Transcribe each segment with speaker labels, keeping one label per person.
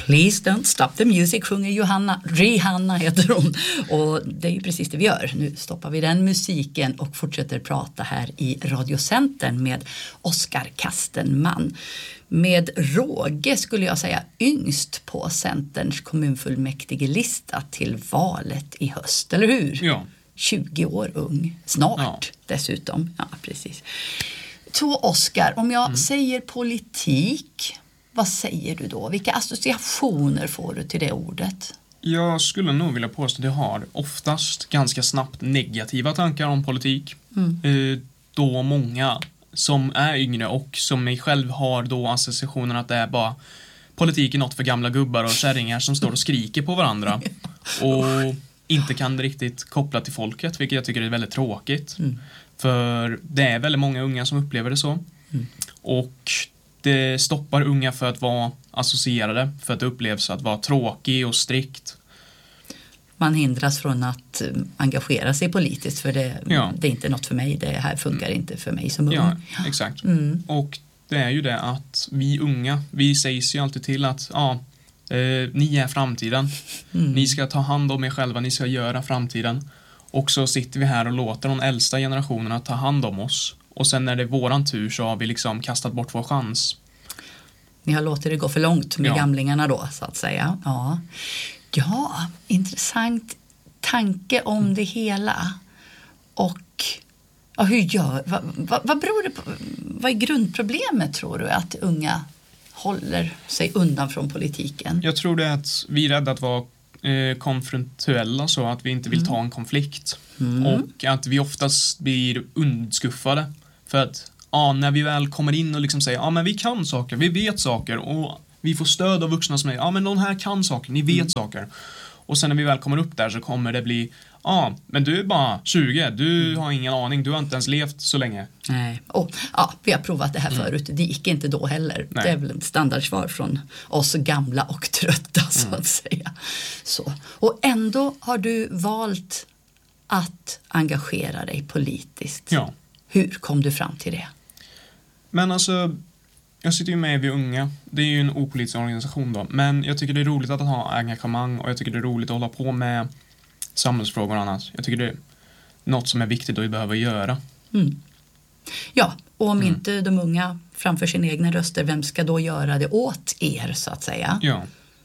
Speaker 1: Please don't stop the music, sjunger Johanna. Rihanna heter hon. Och det är ju precis det vi gör. Nu stoppar vi den musiken och fortsätter prata här i Radiocentern med Oskar Kastenman. Med råge skulle jag säga yngst på Centerns kommunfullmäktigelista till valet i höst, eller hur?
Speaker 2: Ja.
Speaker 1: 20 år ung, snart dessutom. Ja, precis. Så Oskar, om jag säger politik, vad säger du då? Vilka associationer får du till det ordet?
Speaker 2: Jag skulle nog vilja påstå att jag har oftast ganska snabbt negativa tankar om politik. Då många som är yngre och som mig själv har då associationen att det är bara politik är något för gamla gubbar och kärringar som står och skriker på varandra och inte kan riktigt koppla till folket, vilket jag tycker är väldigt tråkigt. För det är väldigt många unga som upplever det så. Och det stoppar unga för att vara associerade, för att det upplevs att vara tråkig och strikt.
Speaker 1: Man hindras från att engagera sig politiskt för det är inte något för mig, det här funkar inte för mig som ung.
Speaker 2: Ja, exakt. Och det är ju det att vi unga, vi sägs ju alltid till att ni är framtiden. Ni ska ta hand om er själva, ni ska göra framtiden. Och så sitter vi här och låter de äldsta generationerna ta hand om oss. Och sen när det är våran tur så har vi liksom kastat bort vår chans.
Speaker 1: Ni har låtit det gå för långt med gamlingarna då, så att säga. Ja, intressant tanke om det hela. Och vad beror det på? Vad är grundproblemet, tror du, att unga håller sig undan från politiken?
Speaker 2: Jag tror det är att vi är rädda att vara konfrontuella, så att vi inte vill ta en konflikt. Och att vi oftast blir undskuffade. För att när vi väl kommer in och liksom säger men vi kan saker, vi vet saker och vi får stöd av vuxna som är men någon här kan saker, ni vet saker. Och sen när vi väl kommer upp där så kommer det bli men du är bara 20, du har ingen aning, du har inte ens levt så länge.
Speaker 1: Nej. Vi har provat det här förut, det gick inte då heller. Nej. Det är väl ett standardsvar från oss gamla och trötta, så att säga. Så. Och ändå har du valt att engagera dig politiskt.
Speaker 2: Ja.
Speaker 1: Hur kom du fram till det?
Speaker 2: Men alltså, jag sitter ju med vid Unga. Det är ju en opolitisk organisation då. Men jag tycker det är roligt att ha engagemang och jag tycker det är roligt att hålla på med samhällsfrågor och annat. Jag tycker det är något som är viktigt och vi behöver göra.
Speaker 1: Ja, och om inte de unga framför sina egna röster, vem ska då göra det åt er, så att säga?
Speaker 2: Ja.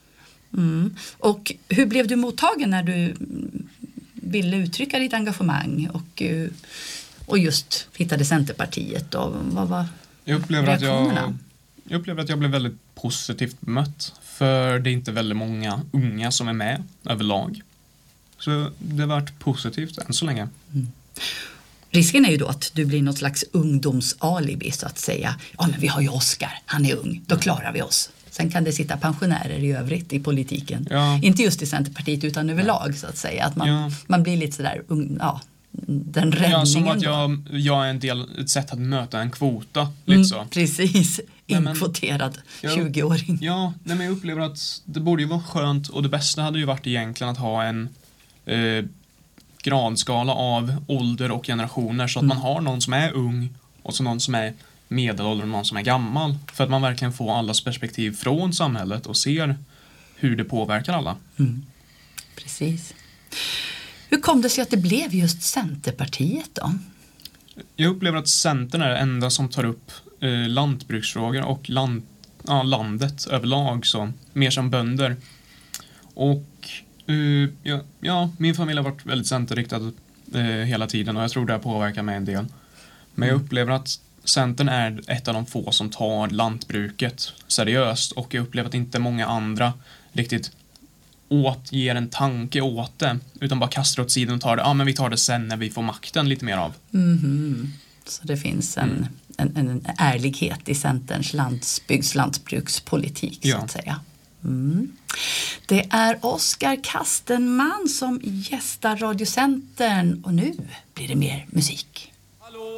Speaker 1: Och hur blev du mottagen när du ville uttrycka ditt engagemang och just hittade Centerpartiet? Och vad var reaktionerna?
Speaker 2: Jag upplever att jag blev väldigt positivt mött. För det är inte väldigt många unga som är med överlag. Så det har varit positivt än så länge.
Speaker 1: Risken är ju då att du blir något slags ungdomsalibi, så att säga. Men vi har ju Oskar, han är ung, då klarar vi oss. Sen kan det sitta pensionärer i övrigt i politiken. Ja. Inte just i Centerpartiet utan överlag, så att säga. Att man blir lite sådär den räddningen.
Speaker 2: Som att jag är ett sätt att möta en kvota. Liksom.
Speaker 1: Precis, inkvoterad 20-åring.
Speaker 2: Ja, men jag upplever att det borde ju vara skönt, och det bästa hade ju varit egentligen att ha en gradskala av ålder och generationer, så att man har någon som är ung och så någon som är medelålder och någon som är gammal, för att man verkligen får allas perspektiv från samhället och ser hur det påverkar alla.
Speaker 1: Precis. Hur kom det sig att det blev just Centerpartiet då?
Speaker 2: Jag upplever att Centern är det enda som tar upp lantbruksfrågor och landet överlag, så mer som bönder. Och min familj har varit väldigt centerriktad hela tiden, och jag tror det påverkar mig en del. Men jag upplever att Centern är ett av de få som tar lantbruket seriöst, och jag upplever att inte många andra riktigt ger en tanke åt det, utan bara kastar åt sidan och tar det. Men vi tar det sen när vi får makten lite mer av.
Speaker 1: Så det finns en ärlighet i Centerns lantbrukspolitik, så att säga. Det är Oskar Kastenman som gästar Radiocentern, och nu blir det mer musik.